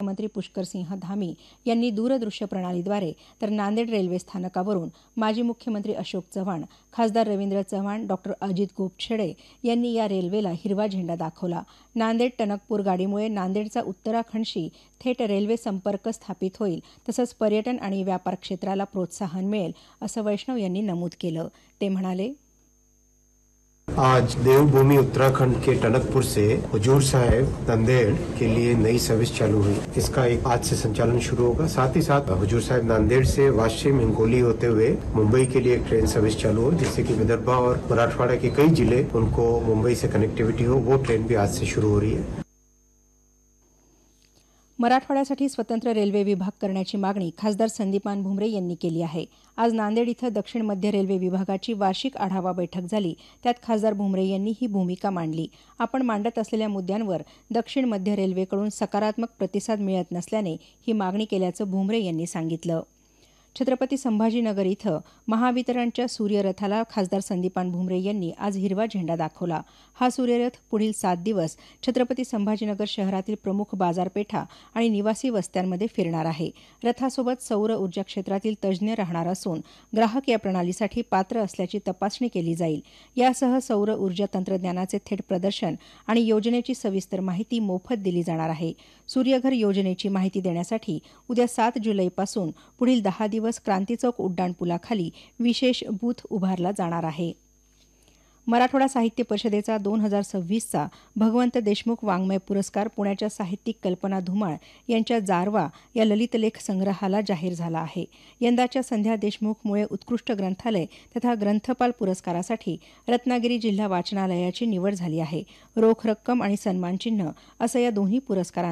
मुख्यमंत्री पुष्करसिंह धामी यांनी दूरदृश्य प्रणालीद्वारे तर नांदेड रेल्वे स्थानकावरून माजी मुख्यमंत्री अशोक चव्हाण, खासदार रवींद्र चव्हाण, डॉक्टर अजित गोपछेडे यांनी या रेल्वेला हिरवा झेंडा दाखवला. नांदेड टणकपूर गाडीमुळे नांदेडचा उत्तराखंडशी थेट रेल्वे संपर्क स्थापित होईल, तसंच पर्यटन आणि व्यापार क्षेत्राला प्रोत्साहन मिळेल, असं वैष्णव यांनी नमूद केलं. ते म्हणाले, आज देवभूमि उत्तराखंड के टनकपुर से हुजूर साहिब नांदेड़ के लिए नई सर्विस चालू हुई। इसका आज से संचालन शुरू होगा। साथ ही साथ हुजूर साहिब नांदेड़ से वाशिम हिंगोली होते हुए मुंबई के लिए एक ट्रेन सर्विस चालू हो, जिससे कि विदर्भ और मराठवाड़ा के कई जिले उनको मुंबई से कनेक्टिविटी हो। वो ट्रेन भी आज से शुरू हो रही है। मराठवाड्यासाठी स्वतंत्र रेल्वे विभाग करण्याची मागणी खासदार संदीपान भुमरे यांनी केली आहे. आज नांदेड इथं दक्षिण मध्य रेल्वे विभागाची वार्षिक आढावा बैठक झाली. त्यात खासदार भुमरे यांनी ही भूमिका मांडली. आपण मांडत असलेल्या मुद्द्यांवर दक्षिण मध्य रेल्वेकडून सकारात्मक प्रतिसाद मिळत नसल्याने ही मागणी केल्याचं भुमरे यांनी सांगितलं. छत्रपती संभाजीनगर इथं महावितरणच्या सूर्यरथाला खासदार संदीपान भुमरे यांनी आज हिरवा झेंडा दाखवला. हा सूर्यरथ पुढील 7 दिवस छत्रपती संभाजीनगर शहरातील प्रमुख बाजारपेठा आणि निवासी वस्त्यांमध्ये फिरणार आहे. रथासोबत सौर ऊर्जा क्षेत्रातील तज्ज्ञ राहणार असून ग्राहक या प्रणालीसाठी पात्र असल्याची तपासणी केली जाईल. यासह सौर ऊर्जा तंत्रज्ञानाचे थेट प्रदर्शन आणि योजनेची सविस्तर माहिती मोफत दिली जाणार आहे. सूर्यघर योजनेची माहिती देण्यासाठी उद्या 7 जुलैपासून पुढील 10 दिवस क्रांतीचौक उड्डाणपुलाखाली विशेष बूथ उभारला जाणार आहे. मराठवाडा साहित्य परिषदेचा 2026चा भगवंत देशमुख वाङ्मय पुरस्कार पुण्याच्या साहित्यिक कल्पना धुमाळ यांच्या जारवा या ललितलेख संग्रहाला जाहीर झाला आहे. यंदाच्या संध्या देशमुख मुळे उत्कृष्ट ग्रंथालय तथा ग्रंथपाल पुरस्कारासाठी रत्नागिरी जिल्हा वाचनालयाची निवड झाली आहे. रोख रक्कम आणि सन्मानचिन्ह असं या दोन्ही पुरस्कारांचं